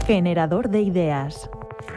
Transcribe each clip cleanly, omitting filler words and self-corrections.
Generador de ideas.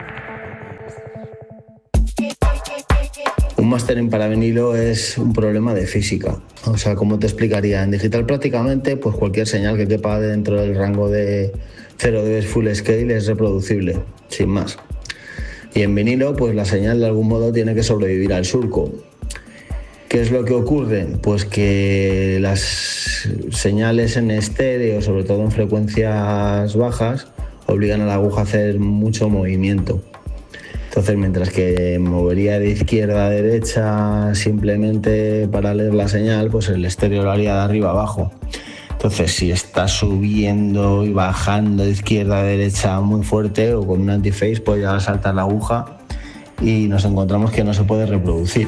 Un mastering para vinilo es un problema de física. O sea, ¿cómo te explicaría? En digital prácticamente, pues cualquier señal que quepa dentro del rango de 0 dB full scale es reproducible, sin más. Y en vinilo, pues la señal de algún modo tiene que sobrevivir al surco. ¿Qué es lo que ocurre? Pues que las señales en estéreo, sobre todo en frecuencias bajas, obligan a la aguja a hacer mucho movimiento. Entonces, mientras que movería de izquierda a derecha simplemente para leer la señal, pues el estéreo lo haría de arriba a abajo. Entonces, si está subiendo y bajando de izquierda a derecha muy fuerte o con un antiphase, pues ya va a saltar la aguja y nos encontramos que no se puede reproducir.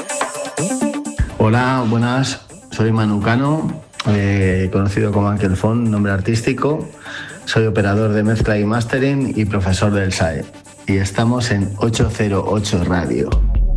Hola, buenas, soy Manu Cano, conocido como Uncle Fon, nombre artístico. Soy operador de mezcla y mastering y profesor del SAE. Y estamos en 808 Radio.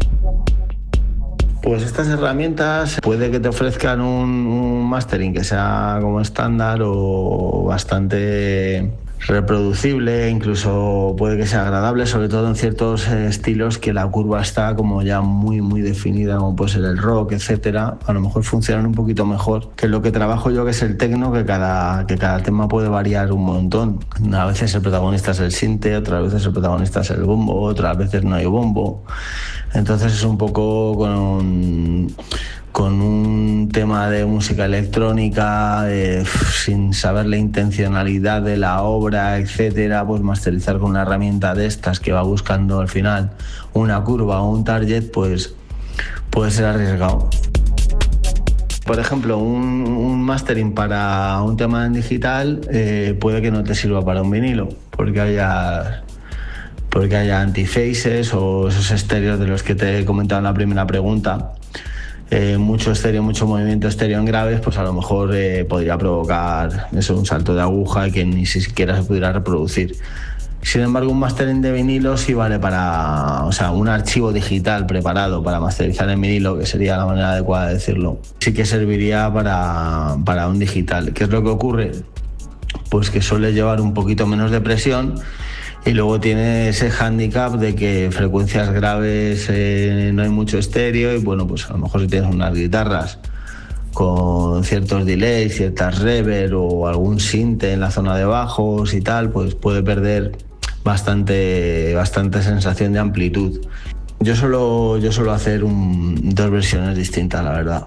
Pues estas herramientas puede que te ofrezcan un mastering que sea como estándar o bastante reproducible, incluso puede que sea agradable, sobre todo en ciertos estilos que la curva está como ya muy definida, como puede ser el rock, etcétera. A lo mejor funcionan un poquito mejor que lo que trabajo yo, que es el techno, que cada tema puede variar un montón. A veces el protagonista es el sinte, otras veces el protagonista es el bombo, otras veces no hay bombo. Entonces es un poco con un tema de música electrónica, sin saber la intencionalidad de la obra, etcétera, pues masterizar con una herramienta de estas que va buscando al final una curva o un target, pues puede ser arriesgado. Por ejemplo, un mastering para un tema en digital puede que no te sirva para un vinilo, porque haya antifaces o esos estéreos de los que te he comentado en la primera pregunta. Mucho estéreo, mucho movimiento estéreo en graves, pues a lo mejor podría provocar un salto de aguja y que ni siquiera se pudiera reproducir. Sin embargo, un mastering de vinilo sí vale para, un archivo digital preparado para masterizar en vinilo, que sería la manera adecuada de decirlo, sí que serviría para un digital. ¿Qué es lo que ocurre? Pues que suele llevar un poquito menos de presión. Y luego tiene ese hándicap de que frecuencias graves no hay mucho estéreo y bueno, pues a lo mejor si tienes unas guitarras con ciertos delays, ciertas reverb o algún sinte en la zona de bajos y tal, pues puede perder bastante sensación de amplitud. Yo suelo hacer dos versiones distintas, la verdad.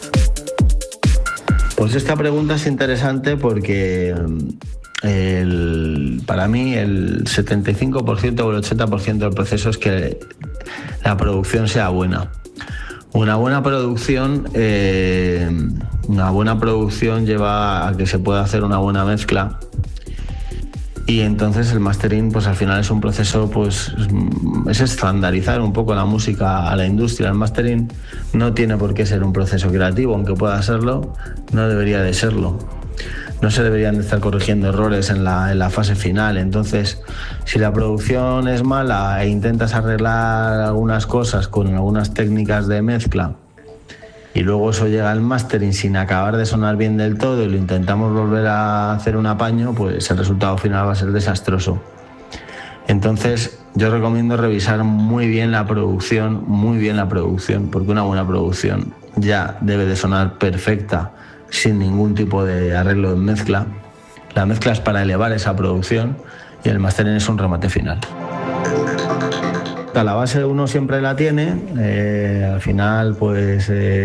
Pues esta pregunta es interesante porque para mí el 75% o el 80% del proceso es que la producción sea buena. Una buena producción lleva a que se pueda hacer una buena mezcla y entonces el mastering pues al final es un proceso, pues es estandarizar un poco la música a la industria. El mastering no tiene por qué ser un proceso creativo, aunque pueda serlo, no debería de serlo. No se deberían de estar corrigiendo errores en la fase final. Entonces, si la producción es mala e intentas arreglar algunas cosas con algunas técnicas de mezcla y luego eso llega al mastering sin acabar de sonar bien del todo y lo intentamos volver a hacer un apaño, pues el resultado final va a ser desastroso. Entonces, yo recomiendo revisar muy bien la producción, porque una buena producción ya debe de sonar perfecta, sin ningún tipo de arreglo en mezcla. La mezcla es para elevar esa producción y el mastering es un remate final. La base uno siempre la tiene, al final pues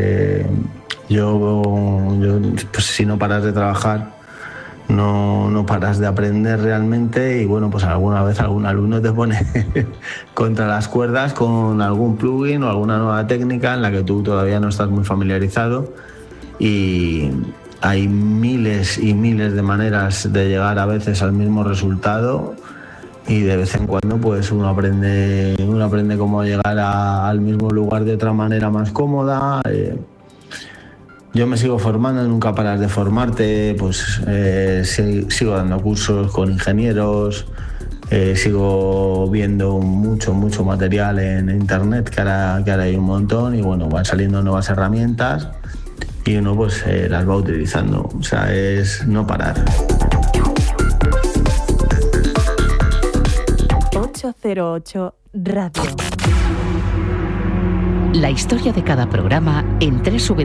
pues si no paras de trabajar no paras de aprender realmente y bueno, pues alguna vez algún alumno te pone contra las cuerdas con algún plugin o alguna nueva técnica en la que tú todavía no estás muy familiarizado. Y hay miles y miles de maneras de llegar a veces al mismo resultado y de vez en cuando pues uno aprende cómo llegar al mismo lugar de otra manera más cómoda. Yo me sigo formando, nunca paras de formarte, pues sigo dando cursos con ingenieros, sigo viendo mucho material en internet, que ahora hay un montón y bueno, van saliendo nuevas herramientas y uno pues las va utilizando, o sea, es no parar. 808 Radio. La historia de cada programa en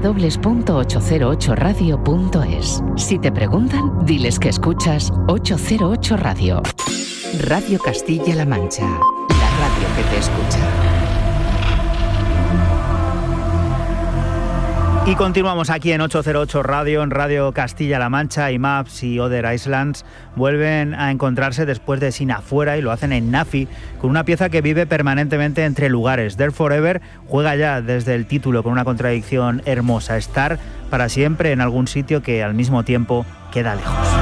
www.808radio.es. Si te preguntan, diles que escuchas 808 Radio. Radio Castilla-La Mancha, la radio que te escucha. Y continuamos aquí en 808 Radio, en Radio Castilla-La Mancha. IMAPS y Other Islands vuelven a encontrarse después de Sin Afuera y lo hacen en Nafi, con una pieza que vive permanentemente entre lugares. There Forever juega ya desde el título con una contradicción hermosa: estar para siempre en algún sitio que al mismo tiempo queda lejos.